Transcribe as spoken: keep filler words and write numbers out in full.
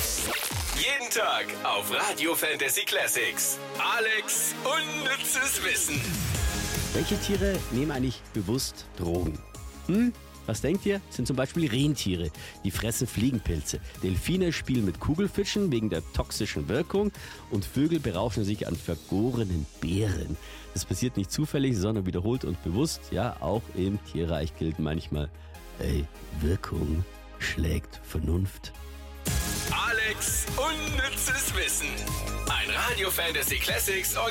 Jeden Tag auf Radio Fantasy Classics. Alex unnützes Wissen. Welche Tiere nehmen eigentlich bewusst Drogen? Hm? Was denkt ihr? Das sind zum Beispiel Rentiere. Die fressen Fliegenpilze. Delfine spielen mit Kugelfischen wegen der toxischen Wirkung. Und Vögel berauschen sich an vergorenen Beeren. Das passiert nicht zufällig, sondern wiederholt und bewusst. Ja, auch im Tierreich gilt manchmal, ey, Wirkung schlägt Vernunft. Alex unnützes Wissen. Ein Radio Fantasy Classics Original.